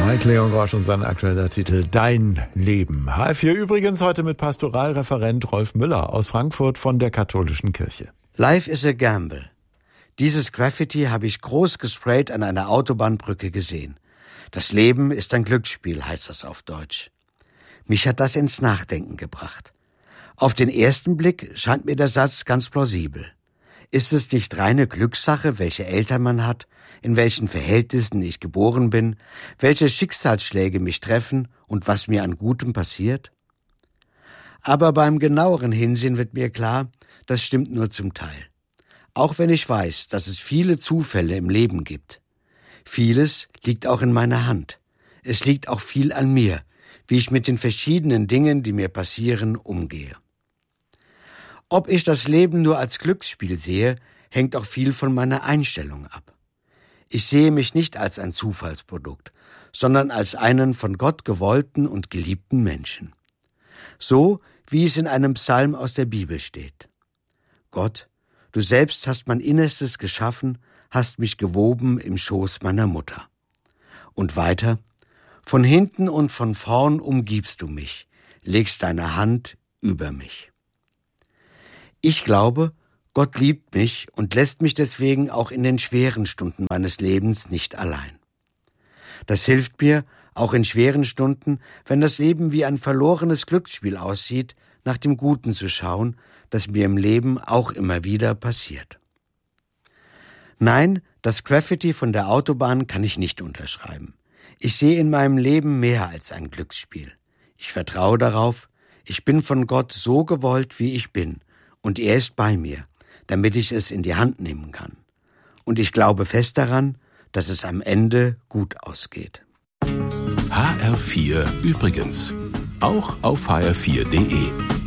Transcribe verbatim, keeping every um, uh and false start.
Mike Leon Gosch und sein aktueller Titel Dein Leben. H F vier übrigens heute mit Pastoralreferent Rolf Müller aus Frankfurt von der Katholischen Kirche. Life is a gamble. Dieses Graffiti habe ich groß gesprayt an einer Autobahnbrücke gesehen. Das Leben ist ein Glücksspiel, heißt das auf Deutsch. Mich hat das ins Nachdenken gebracht. Auf den ersten Blick scheint mir der Satz ganz plausibel. Ist es nicht reine Glückssache, welche Eltern man hat, in welchen Verhältnissen ich geboren bin, welche Schicksalsschläge mich treffen und was mir an Gutem passiert? Aber beim genaueren Hinsehen wird mir klar, das stimmt nur zum Teil. Auch wenn ich weiß, dass es viele Zufälle im Leben gibt. Vieles liegt auch in meiner Hand. Es liegt auch viel an mir, wie ich mit den verschiedenen Dingen, die mir passieren, umgehe. Ob ich das Leben nur als Glücksspiel sehe, hängt auch viel von meiner Einstellung ab. Ich sehe mich nicht als ein Zufallsprodukt, sondern als einen von Gott gewollten und geliebten Menschen. So, wie es in einem Psalm aus der Bibel steht. Gott, du selbst hast mein Innerstes geschaffen, hast mich gewoben im Schoß meiner Mutter. Und weiter, von hinten und von vorn umgibst du mich, legst deine Hand über mich. Ich glaube, Gott liebt mich und lässt mich deswegen auch in den schweren Stunden meines Lebens nicht allein. Das hilft mir, auch in schweren Stunden, wenn das Leben wie ein verlorenes Glücksspiel aussieht, nach dem Guten zu schauen, das mir im Leben auch immer wieder passiert. Nein, das Graffiti von der Autobahn kann ich nicht unterschreiben. Ich sehe in meinem Leben mehr als ein Glücksspiel. Ich vertraue darauf, ich bin von Gott so gewollt, wie ich bin, und er ist bei mir, damit ich es in die Hand nehmen kann. Und ich glaube fest daran, dass es am Ende gut ausgeht. H R vier übrigens. Auch auf h r vier punkt de.